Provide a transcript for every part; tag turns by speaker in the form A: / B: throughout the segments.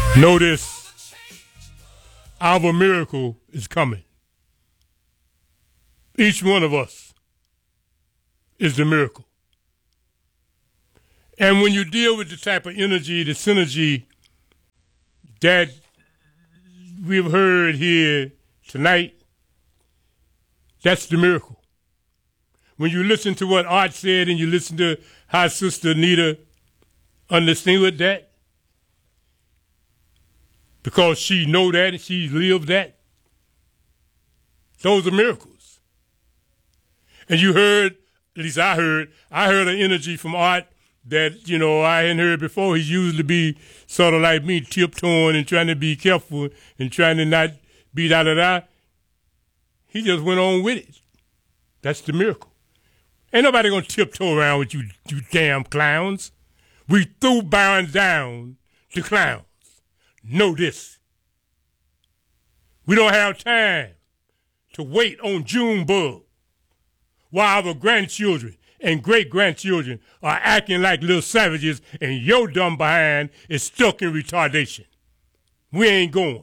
A: Know this, our miracle is coming. Each one of us is the miracle. And when you deal with the type of energy, the synergy that we've heard here tonight, that's the miracle. When you listen to what Art said and you listen to how Sister Anita understood that, because she know that and she lived that, those are miracles. And you heard, at least I heard an energy from Art that, you know, I hadn't heard before. He usually be sort of like me, tiptoeing and trying to be careful and trying to not be da-da-da. He just went on with it. That's the miracle. Ain't nobody gonna tiptoe around with you damn clowns. We threw bowing down to clowns. Know this. We don't have time to wait on Junebug while our grandchildren and great-grandchildren are acting like little savages and your dumb behind is stuck in retardation. We ain't going.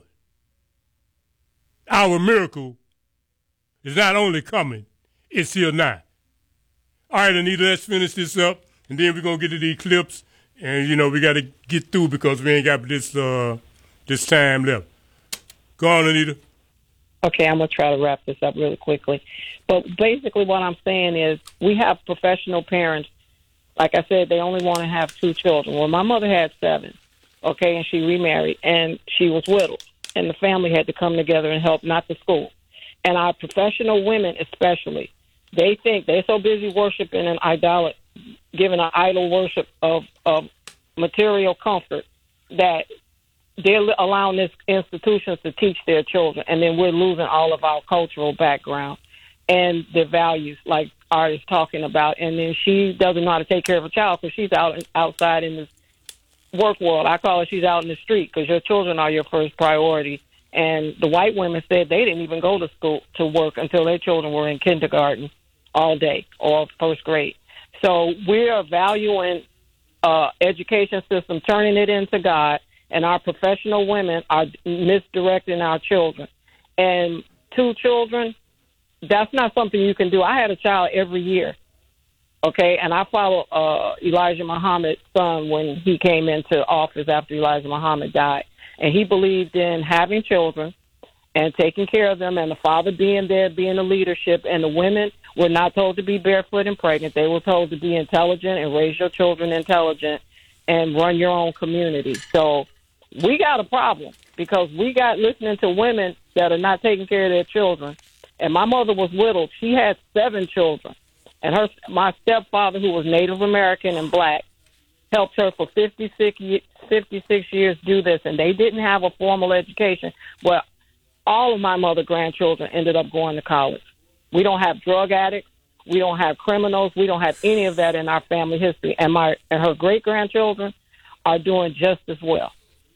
A: Our miracle is not only coming, it's here now. All right, Anita, let's finish this up, and then we're going to get to the eclipse, and, you know, we got to get through because we ain't got this time left. Go on, Anita.
B: Okay, I'm going to try to wrap this up really quickly. But basically what I'm saying is we have professional parents. Like I said, they only want to have 2 children. Well, my mother had 7, okay, and she remarried, and she was widowed, and the family had to come together and help, not the school. And our professional women especially, they think they're so busy worshiping an idol, giving an idol worship of material comfort that they're allowing these institutions to teach their children, and then we're losing all of our cultural background and their values, like Art is talking about. And then she doesn't know how to take care of a child because she's outside in this work world. I call it she's out in the street because your children are your first priority. And the white women said they didn't even go to school to work until their children were in kindergarten all day or first grade. So we are valuing education system, turning it into God, and our professional women are misdirecting our children. And 2 children, that's not something you can do. I had a child every year, okay? And I followed Elijah Muhammad's son when he came into office after Elijah Muhammad died. And he believed in having children and taking care of them, and the father being there, being the leadership. And the women were not told to be barefoot and pregnant. They were told to be intelligent and raise your children intelligent and run your own community. So we got a problem because we got listening to women that are not taking care of their children. And my mother was widowed. She had 7 children. And my stepfather, who was Native American and black, helped her for 56 years do this. And they didn't have a formal education. Well, all of my mother's grandchildren ended up going to college. We don't have drug addicts. We don't have criminals. We don't have any of that in our family history. And her great-grandchildren are doing just as well.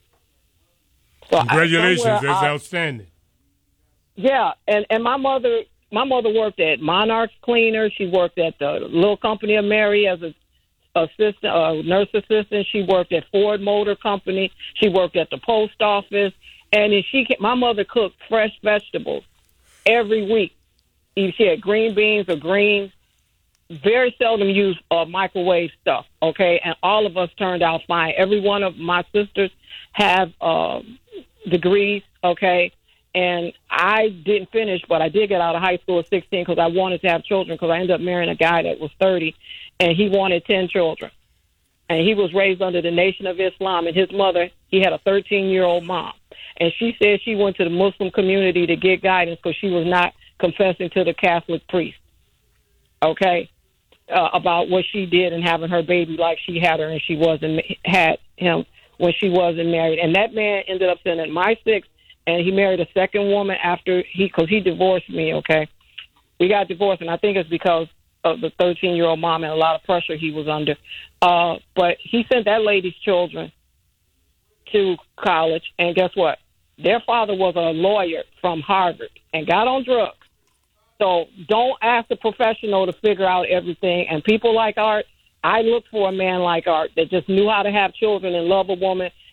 B: So
A: Congratulations. That's outstanding.
B: Yeah, and my mother worked at Monarch's Cleaner. She worked at the Little Company of Mary as a nurse assistant. She worked at Ford Motor Company. She worked at the post office. And then my mother cooked fresh vegetables every week. She had green beans or greens. Very seldom used microwave stuff, okay? And all of us turned out fine. Every one of my sisters have degrees, okay? And I didn't finish, but I did get out of high school at 16 because I wanted to have children because I ended up marrying a guy that was 30, and he wanted 10 children. And he was raised under the Nation of Islam, and his mother, he had a 13-year-old mom. And she said she went to the Muslim community to get guidance because she was not confessing to the Catholic priest, okay, about what she did and having her baby like she had her and she had him when she wasn't married. And that man ended up sending my 6, and he married a second woman after because he divorced me, okay? We got divorced, and I think it's because of the 13-year-old mom and a lot of pressure he was under. But he sent that lady's children to college, and guess what? Their father was a lawyer from Harvard and got on drugs. So don't ask the professional to figure out everything. And people like Art, I look for a man like Art that just knew how to have children and love a woman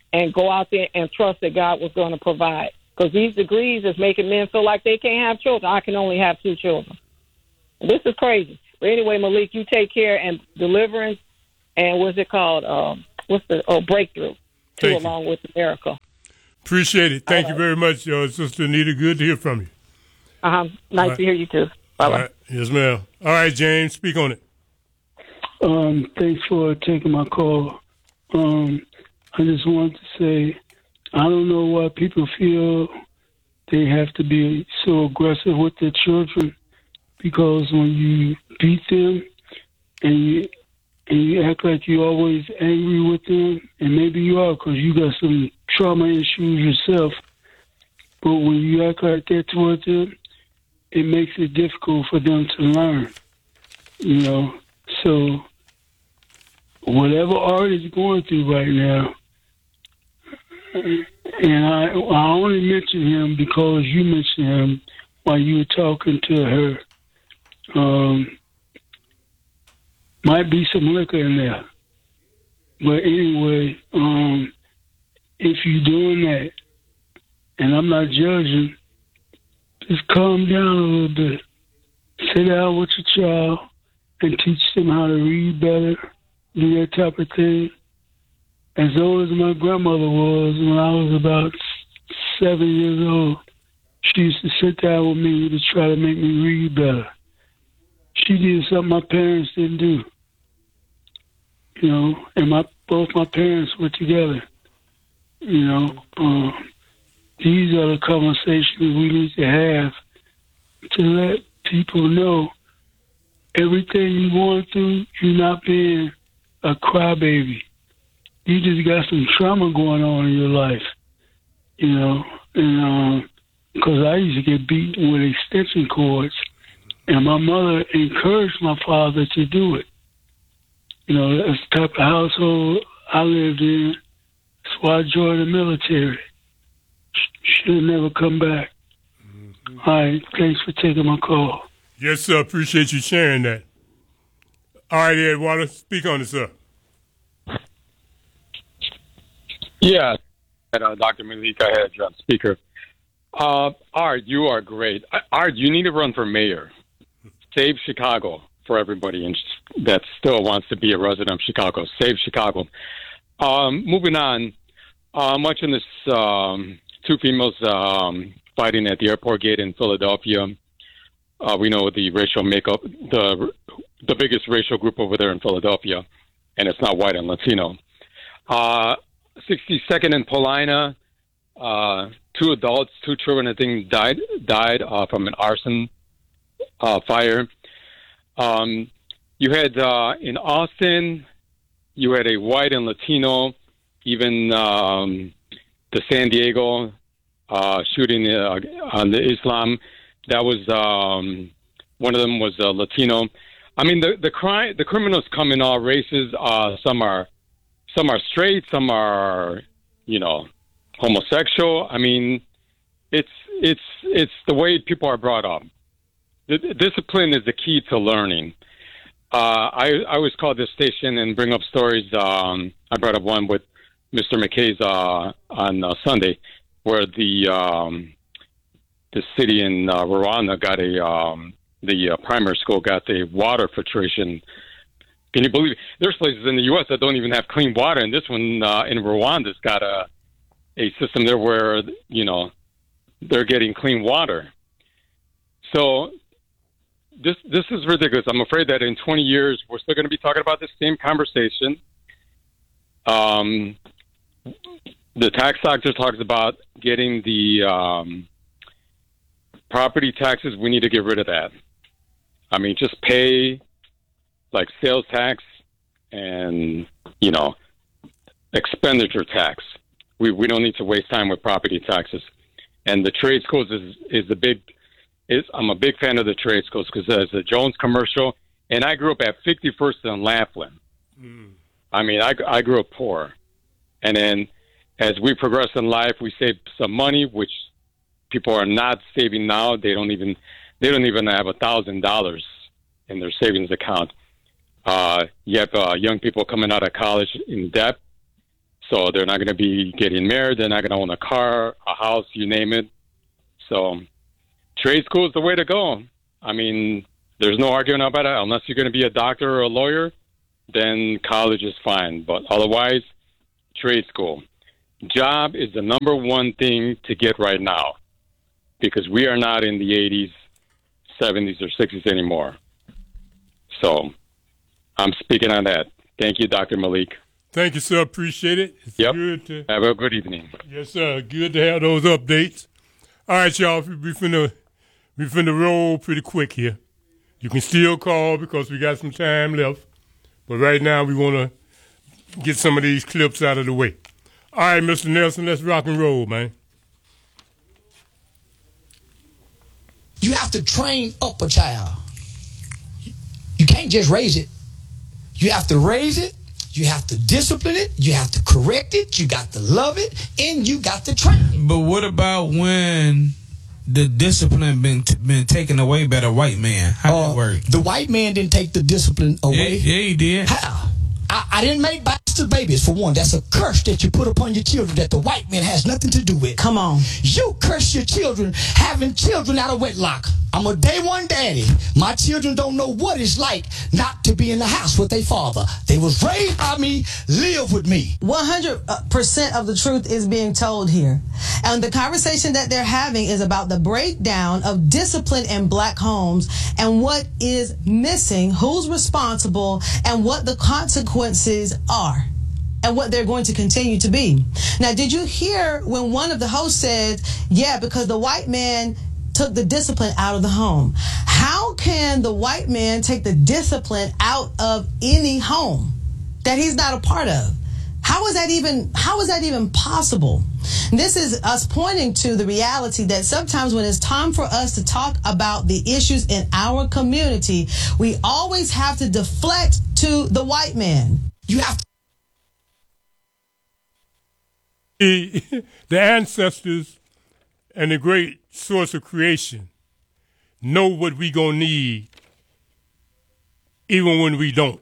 B: and go out there and trust that God was going to provide. Because these degrees is making men feel like they can't have children. I can only have 2 children. This is crazy. But anyway, Malik, you take care, and deliverance, and what's it called? Breakthrough, too, along with the miracle.
A: Appreciate it. Thank you very much, Sister Anita. Good to hear from you.
B: Nice to hear you, too. Bye-bye.
A: Right. Yes, ma'am. All right, James, speak on it.
C: Thanks for taking my call. I just wanted to say, I don't know why people feel they have to be so aggressive with their children, because when you beat them and you act like you're always angry with them, and maybe you are because you got some trauma issues yourself, but when you act like that towards them, it makes it difficult for them to learn, you know. So whatever Art is going through right now, and I only mention him because you mentioned him while you were talking to her. Might be some liquor in there. But anyway, if you're doing that, and I'm not judging, just calm down a little bit. Sit down with your child and teach them how to read better, do that type of thing. As old as my grandmother was, when I was about 7 years old, she used to sit down with me to try to make me read better. She did something my parents didn't do. You know, and both my parents were together. You know, these are the conversations we need to have to let people know everything you're going through, you're not being a crybaby. You just got some trauma going on in your life, you know, and because I used to get beaten with extension cords, and my mother encouraged my father to do it. You know, that's the type of household I lived in. That's why I joined the military. Should have never come back. Mm-hmm. All right, thanks for taking my call.
A: Yes, sir. Appreciate you sharing that. All right, Ed Wallace, speak on it, sir.
D: Yeah, Dr. Malik, I had you on speaker. Art, you are great. Art, you need to run for mayor. Save Chicago for everybody that still wants to be a resident of Chicago. Save Chicago. Moving on, watching this 2 females fighting at the airport gate in Philadelphia. We know the racial makeup, the biggest racial group over there in Philadelphia, and it's not white and Latino. 62nd and Paulina, 2 adults, 2 children, I think, died from an arson fire. You had in Austin, you had a white and Latino. Even the San Diego shooting on the Islam, that was one of them was Latino. I mean, the criminals come in all races. Some are straight, some are, you know, homosexual. I mean, it's the way people are brought up. The discipline is the key to learning. I always call this station and bring up stories. I brought up one with Mr. McKay's on Sunday, where the city in Rwanda got the primary school got the water filtration. Can you believe it? There's places in the U.S. that don't even have clean water, and this one in Rwanda's got a system there where, you know, they're getting clean water. So this is ridiculous. I'm afraid that in 20 years we're still going to be talking about this same conversation. The tax doctor talks about getting the property taxes. We need to get rid of that. I mean, just pay like sales tax and, you know, expenditure tax. We don't need to waste time with property taxes. And the trade schools I'm a big fan of the trade schools because there's a Jones commercial, and I grew up at 51st and Laughlin. Mm. I mean, I grew up poor. And then as we progress in life, we save some money, which people are not saving now. They don't even have $1,000 in their savings account. You have young people coming out of college in debt. So they're not going to be getting married. They're not going to own a car, a house, you name it. So trade school is the way to go. I mean, there's no arguing about it. Unless you're going to be a doctor or a lawyer, then college is fine. But otherwise, trade school. Job is the number one thing to get right now because we are not in the 80s, 70s, or 60s anymore. So I'm speaking on that. Thank you, Dr. Malik.
A: Thank you, sir. Appreciate it. It's good to
D: have a good evening.
A: Yes, sir. Good to have those updates. All right, y'all. We finna roll pretty quick here. You can still call because we got some time left. But right now, we want to get some of these clips out of the way. All right, Mr. Nelson, let's rock and roll, man.
E: You have to train up a child. You can't just raise it. You have to raise it. You have to discipline it. You have to correct it. You got to love it. And you got to train it.
F: But what about when the discipline been taken away by the white man? How that work?
E: The white man didn't take the discipline away.
F: Yeah, he did.
E: How? I didn't make bastard babies, for one. That's a curse that you put upon your children that the white man has nothing to do with.
G: Come on.
E: You curse your children having children out of wedlock. I'm a day one daddy. My children don't know what it's like not to be in the house with their father. They was raised by me, live with me.
G: 100% of the truth is being told here. And the conversation that they're having is about the breakdown of discipline in black homes and what is missing, who's responsible, and what the consequences are. And what they're going to continue to be. Now, did you hear when one of the hosts said, yeah, because the white man took the discipline out of the home? How can the white man take the discipline out of any home that he's not a part of? How is that even possible? This is us pointing to the reality that sometimes when it's time for us to talk about the issues in our community, we always have to deflect to the white man.
E: You have to.
A: The ancestors and the great source of creation know what we gonna need even when we don't.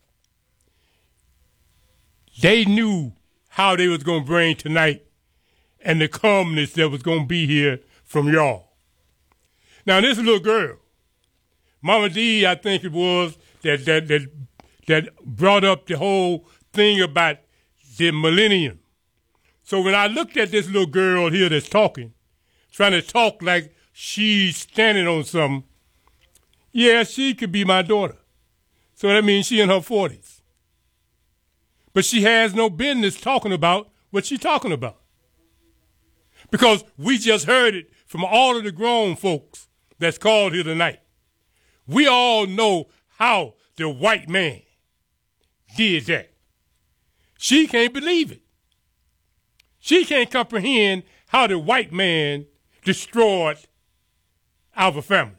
A: They knew how they was gonna bring tonight and the calmness that was gonna be here from y'all. Now this little girl, Mama D, I think it was, that brought up the whole thing about the millennium. So when I looked at this little girl here that's talking, trying to talk like she's standing on something, yeah, she could be my daughter. So that means she in her 40s. But she has no business talking about what she's talking about. Because we just heard it from all of the grown folks that's called here tonight. We all know how the white man did that. She can't believe it. She can't comprehend how the white man destroyed our family.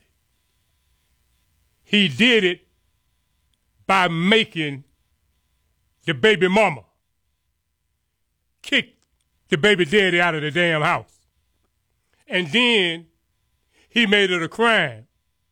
A: He did it by making the baby mama kick the baby daddy out of the damn house. And then he made it a crime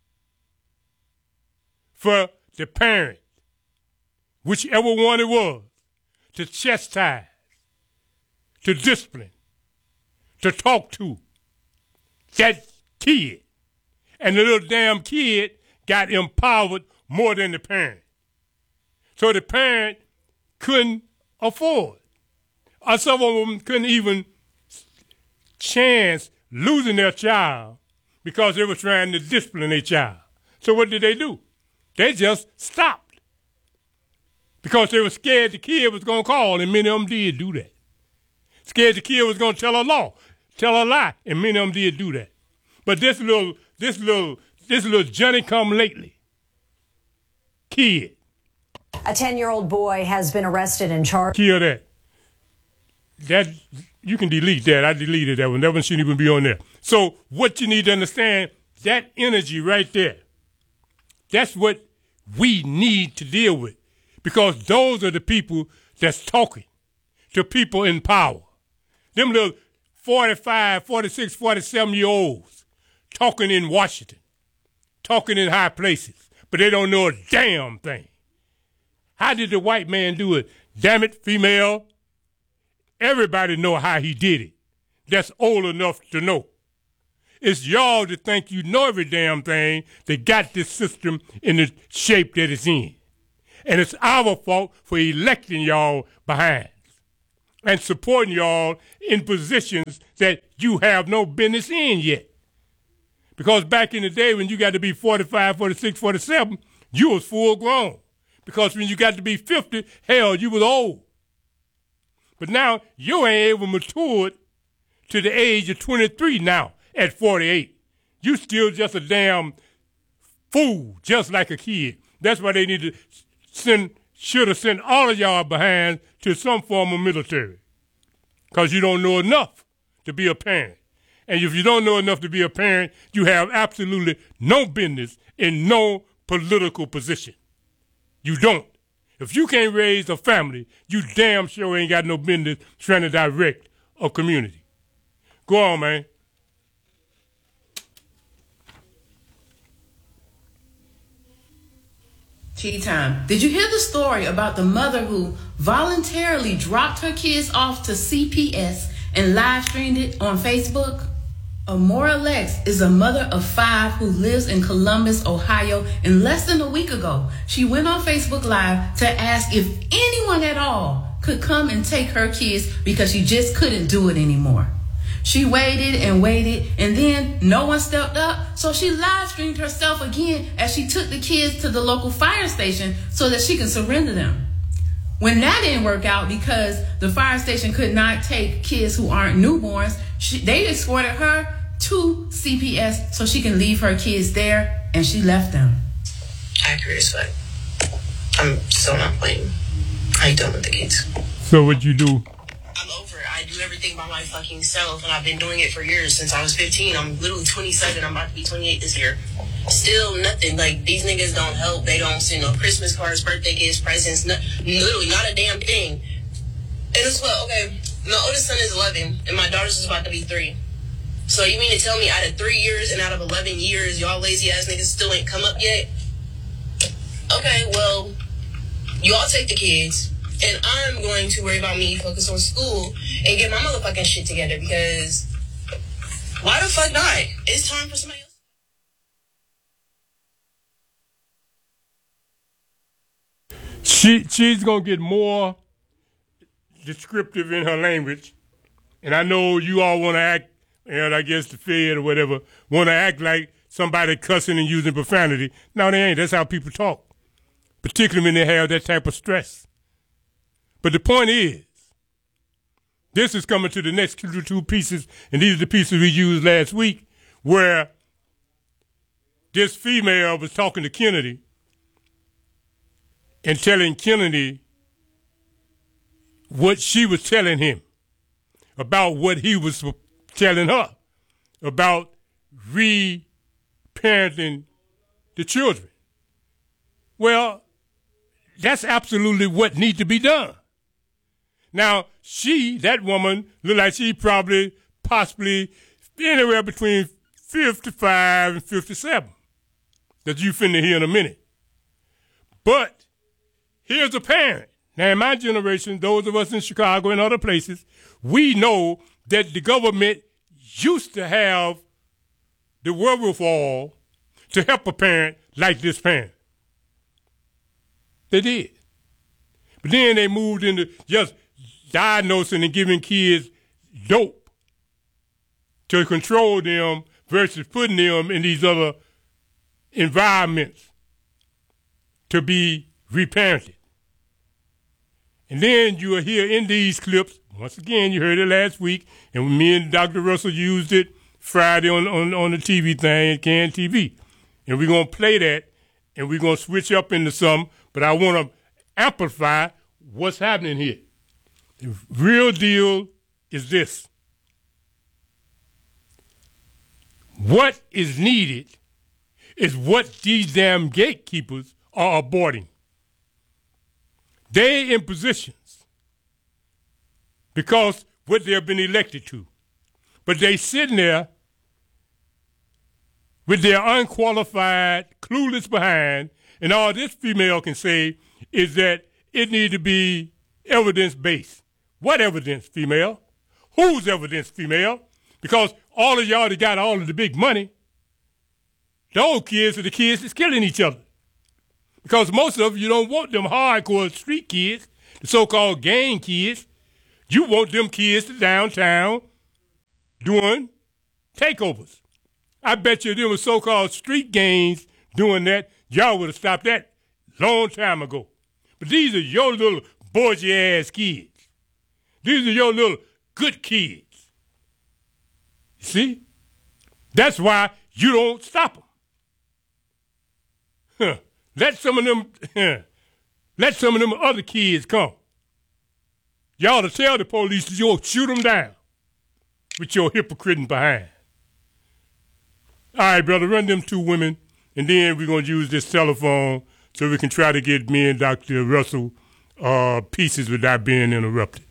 A: for the parent, whichever one it was, to chastise, to discipline, to talk to that kid. And the little damn kid got empowered more than the parent. So the parent couldn't afford, or some of them couldn't even chance losing their child because they were trying to discipline their child. So what did they do? They just stopped because they were scared the kid was going to call, and many of them did do that. Scared the kid was going to tell a lie, and many of them did do that. But this little Johnny come lately kid.
H: A 10-year-old boy has been arrested and charged.
A: Kill that. That you can delete that. I deleted that one. That one shouldn't even be on there. So what you need to understand, that energy right there, that's what we need to deal with. Because those are the people that's talking to people in power. Them little 45, 46, 47-year-olds talking in Washington, talking in high places, but they don't know a damn thing. How did the white man do it? Damn it, female. Everybody know how he did it. That's old enough to know. It's y'all that think you know every damn thing that got this system in the shape that it's in. And it's our fault for electing y'all behind and supporting y'all in positions that you have no business in yet. Because back in the day when you got to be 45, 46, 47, you was full grown. Because when you got to be 50, hell, you was old. But now you ain't even matured to the age of 23 now at 48. You still just a damn fool, just like a kid. That's why they need to should have sent all of y'all behind to some form of military. Because you don't know enough to be a parent. And if you don't know enough to be a parent, you have absolutely no business in no political position. You don't. If you can't raise a family, you damn sure ain't got no business trying to direct a community. Go on, man.
I: Tea time. Did you hear the story about the mother who voluntarily dropped her kids off to CPS and live streamed it on Facebook? Amora Lex is a mother of 5 who lives in Columbus, Ohio, and less than a week ago, she went on Facebook Live to ask if anyone at all could come and take her kids because she just couldn't do it anymore. She waited, and then no one stepped up, so she live streamed herself again as she took the kids to the local fire station so that she can surrender them. When that didn't work out because the fire station could not take kids who aren't newborns, they escorted her to CPS so she can leave her kids there, and she left them.
J: Accurate as fuck. I'm still not playing. How you doing with the kids?
A: So what you do?
J: I'm over it. I do everything by my fucking self, and I've been doing it for years, since I was 15. I'm literally 27. I'm about to be 28 this year. Still nothing. Like, these niggas don't help. They don't send no Christmas cards, birthday gifts, presents, literally not a damn thing. And it's what, okay, my oldest son is 11, and my daughter's is about to be 3. So you mean to tell me out of 3 years and out of 11 years, y'all lazy ass niggas still ain't come up yet? Okay, well, y'all take the kids, and I'm going to worry about me, focus on school, and get my motherfucking shit together, because why the fuck not? It's time for somebody else.
A: She's going to get more descriptive in her language. And I know you all want to act, and I guess the Fed or whatever, want to act like somebody cussing and using profanity. No, they ain't. That's how people talk, particularly when they have that type of stress. But the point is, this is coming to the next two pieces, and these are the pieces we used last week, where this female was talking to Kennedy and telling Kennedy what she was telling him about what he was telling her about reparenting the children. Well, that's absolutely what needs to be done. Now, that woman, looked like she possibly anywhere between 55 and 57, that you finna hear in a minute. But here's a parent. Now, in my generation, those of us in Chicago and other places, we know that the government used to have the wherewithal to help a parent like this parent. They did. But then they moved into just diagnosing and giving kids dope to control them versus putting them in these other environments to be reparented. And then you will hear in these clips, once again, you heard it last week, and me and Dr. Russell used it Friday on the TV thing, CAN TV. And we're going to play that, and we're going to switch up into some, but I want to amplify what's happening here. The real deal is this. What is needed is what these damn gatekeepers are aborting. They in positions because what they have been elected to. But they sitting there with their unqualified, clueless behind, and all this female can say is that it need to be evidence-based. What evidence, female? Whose evidence, female? Because all of y'all that got all of the big money, the old kids are the kids that's killing each other. Because most of you don't want them hardcore street kids, the so-called gang kids. You want them kids to downtown doing takeovers. I bet you them so-called street gangs doing that, y'all would have stopped that long time ago. But these are your little bourgeois kids. These are your little good kids. You see? That's why you don't stop them. Huh. Let some of them other kids come. Y'all to tell the police that you'll shoot them down with your hypocrite behind. All right, brother, run them 2 women, and then we're going to use this telephone so we can try to get me and Dr. Russell pieces without being interrupted.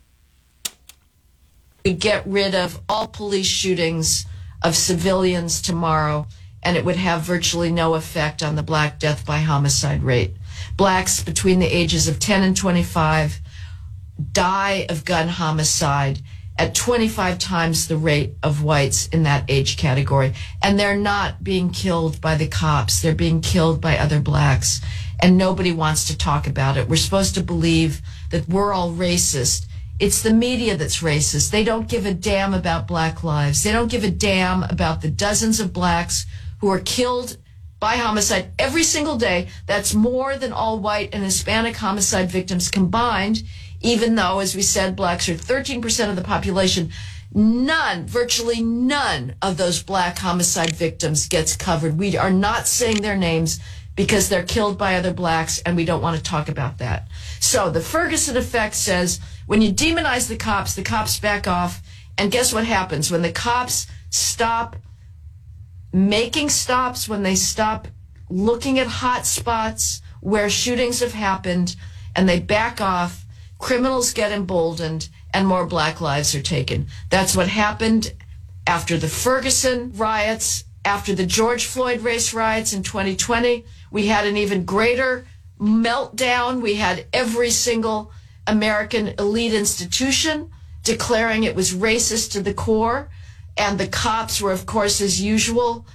K: We get rid of all police shootings of civilians tomorrow, and it would have virtually no effect on the black death by homicide rate. Blacks between the ages of 10 and 25 die of gun homicide at 25 times the rate of whites in that age category. And they're not being killed by the cops. They're being killed by other blacks. And nobody wants to talk about it. We're supposed to believe that we're all racist. It's the media that's racist. They don't give a damn about black lives. They don't give a damn about the dozens of blacks who are killed by homicide every single day. That's more than all white and Hispanic homicide victims combined, even though, as we said, blacks are 13% of the population. Virtually none of those black homicide victims gets covered. We are not saying their names because they're killed by other blacks, and we don't want to talk about that. So the Ferguson effect says when you demonize the cops back off. And guess what happens? When the cops stop making stops, when they stop looking at hot spots where shootings have happened, and they back off, criminals get emboldened, and more black lives are taken. That's what happened after the Ferguson riots, after the George Floyd race riots in 2020. We had an even greater meltdown. We had every single American elite institution declaring it was racist to the core. And the cops were, of course, as usual,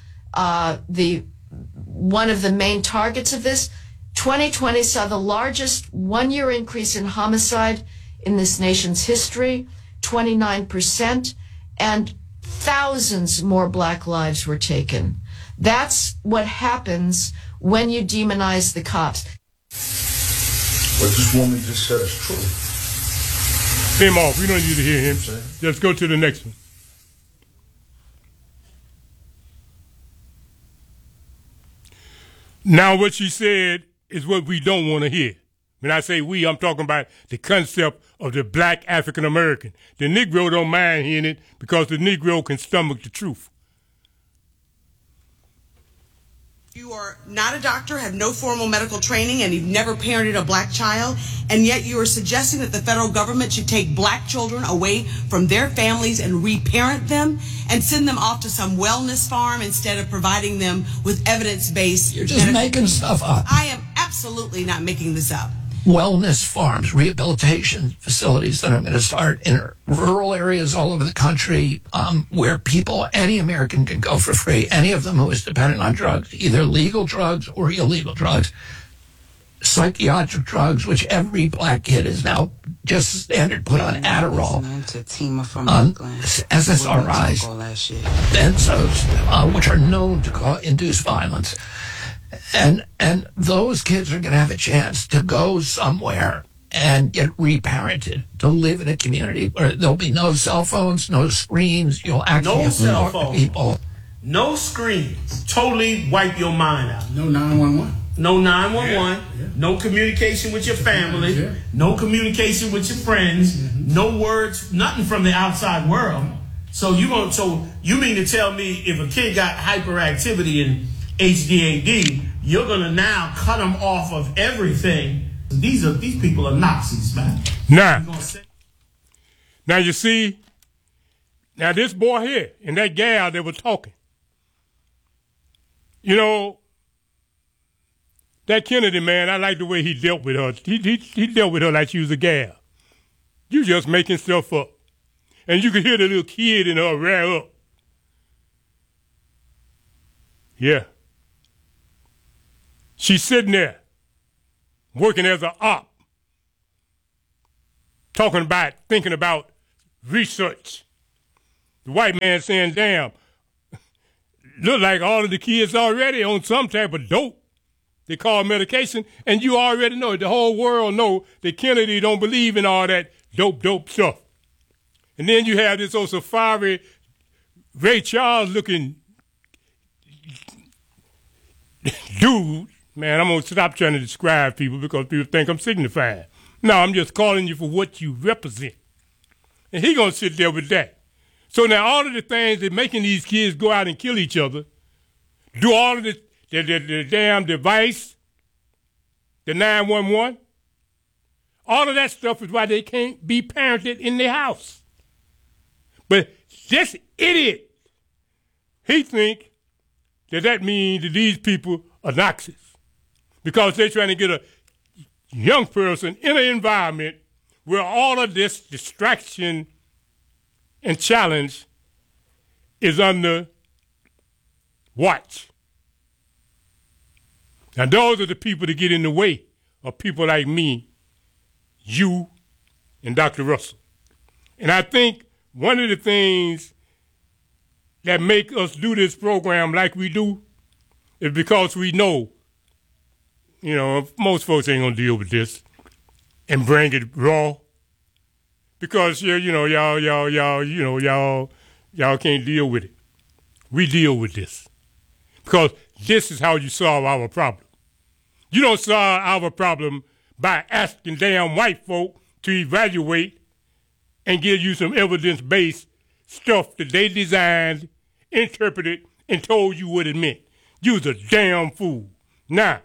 K: one of the main targets of this. 2020 saw the largest one-year increase in homicide in this nation's history, 29%, and thousands more black lives were taken. That's what happens when you demonize the cops.
L: What this woman just said is true.
A: Him off. We don't need to hear him. Let's go to the next one. Now, what she said is what we don't want to hear. When I say we, I'm talking about the concept of the black African American. The Negro don't mind hearing it because the Negro can stomach the truth.
M: You are not a doctor, have no formal medical training, and you've never parented a black child, and yet you are suggesting that the federal government should take black children away from their families and reparent them and send them off to some wellness farm instead of providing them with evidence-based.
E: You're just making stuff up.
M: I am absolutely not making this up.
E: Wellness farms, rehabilitation facilities that are going to start in rural areas all over the country, where any American can go for free, any of them who is dependent on drugs, either legal drugs or illegal drugs, psychiatric drugs, which every black kid is now just standard put on Adderall, SSRIs, benzos, which are known to induce violence. And those kids are going to have a chance to go somewhere and get reparented, to live in a community where there'll be no cell phones, no screens. You'll actually have to talk to people.
N: No screens. Totally wipe your mind out.
O: No 911.
N: No 911. Yeah. No communication with your family. Yeah. No communication with your friends. Mm-hmm. No words, nothing from the outside world. So you mean to tell me if a kid got hyperactivity and HDAD, you're going to now cut them off of everything? These people are Nazis, man.
A: Now you see, now this boy here and that gal that was talking, you know, that Kennedy man, I like the way he dealt with her. He dealt with her like she was a gal. You just making stuff up. And you can hear the little kid in her rear up. Yeah. She's sitting there, working as an op, thinking about research. The white man saying, damn, look like all of the kids already on some type of dope they call medication, and you already know, the whole world know that Kennedy don't believe in all that dope stuff. And then you have this old safari, Ray Charles looking dude. Man, I'm going to stop trying to describe people because people think I'm signifying. No, I'm just calling you for what you represent. And he going to sit there with that. So now all of the things that making these kids go out and kill each other, do all of the damn device, the 911, all of that stuff is why they can't be parented in their house. But this idiot, he think that means that these people are noxious because they're trying to get a young person in an environment where all of this distraction and challenge is under watch. Now, those are the people that get in the way of people like me, you, and Dr. Russell. And I think one of the things that make us do this program like we do is because we know, you know, most folks ain't gonna deal with this and bring it raw. Because y'all can't deal with it. We deal with this. Because this is how you solve our problem. You don't solve our problem by asking damn white folk to evaluate and give you some evidence-based stuff that they designed, interpreted, and told you what it meant. You's a damn fool. Now,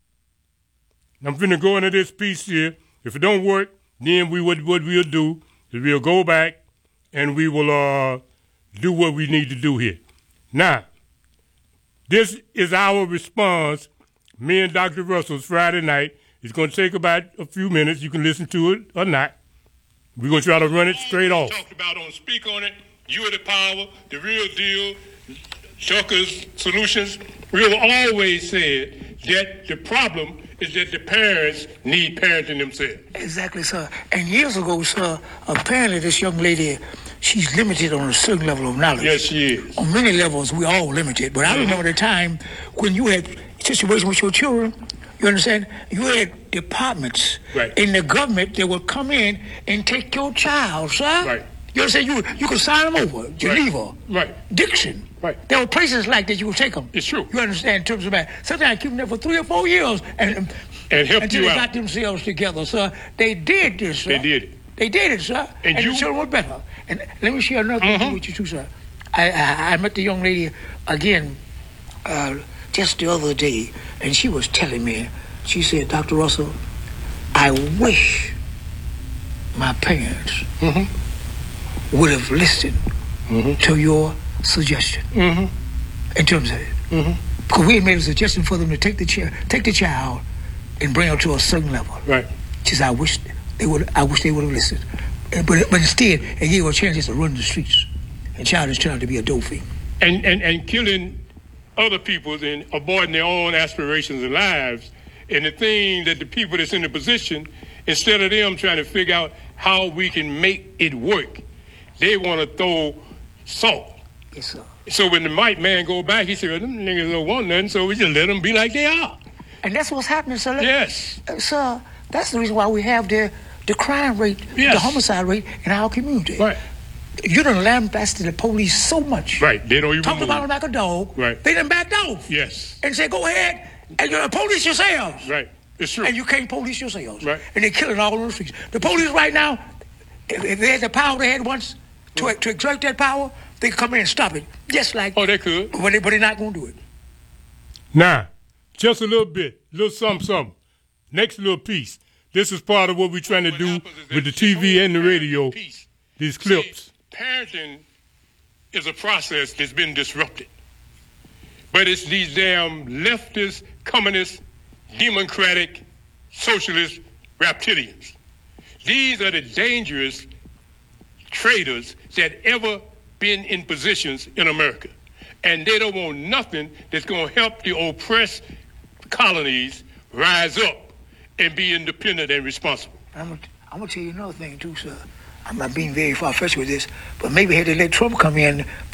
A: I'm finna go into this piece here. If it don't work, then what we'll do is we'll go back and we will do what we need to do here. Now, this is our response. Me and Dr. Russell's Friday night. It's going to take about a few minutes. You can listen to it or not. We're going to try to run it straight off. Talked about on Speak On It, You Are the Power, The Real Deal, Tucker's Solutions. We have always said that the problem is that the parents need parenting themselves.
O: Exactly, sir. And years ago, sir, apparently this young lady, she's limited on a certain level of knowledge.
A: Yes, she is.
O: On many levels, we're all limited. But I remember the time when you had situations with your children, you understand? You had departments in the government that would come in and take your child, sir.
A: Right.
O: You understand? You could sign them over. Geneva.
A: Right.
O: Dixon.
A: Right.
O: There were places like that you would take them.
A: It's true.
O: You understand? In terms of that. Sometimes keep them there for 3 or 4 years and
A: help
O: until
A: you
O: they
A: out.
O: got themselves together, sir. They did this, sir.
A: They did it.
O: They did it, sir. And the children were better. And let me share another thing with you too, sir. I met the young lady again just the other day, and she was telling me, she said, Dr. Russell, I wish my parents would have listened to your suggestion in terms of it. Because we had made a suggestion for them to take the child and bring her to a certain level.
A: Right.
O: She said, I wish they would have listened. But instead, they gave her a chance just to run the streets. And child is trying to be a dope fiend.
A: And killing other people and avoiding their own aspirations and lives. And the thing that the people that's in the position, instead of them trying to figure out how we can make it work, they want to throw salt.
O: Yes, sir.
A: So when the white man go back, he said, well, them niggas don't want nothing, so we just let them be like they are.
O: And that's what's happening, sir.
A: Yes.
O: Sir, that's the reason why we have the crime rate, the homicide rate in our community.
A: Right.
O: You done lambasted the police so much.
A: Right. They don't even
O: talk about them like a dog.
A: Right.
O: They done backed off.
A: Yes.
O: And say, go ahead and you're police yourselves.
A: Right. It's true.
O: And you can't police yourselves.
A: Right.
O: And they're killing all on the streets. The police right now, if they had the power they had once to exert that power, they could come in and stop it. Just like...
A: Oh, they could.
O: But they're not going to do it.
A: Now, just a little bit, little something. Next little piece. This is part of what we're trying to do with the TV and the radio, these clips. See, parenting is a process that's been disrupted. But it's these damn leftist, communist, democratic, socialist reptilians. These are the dangerous traitors that ever been in positions in America. And they don't want nothing that's going to help the oppressed colonies rise up and be independent and responsible.
O: I'm going to tell you another thing, too, sir. I'm not being very far-fetched with this, but maybe had to let Trump come in.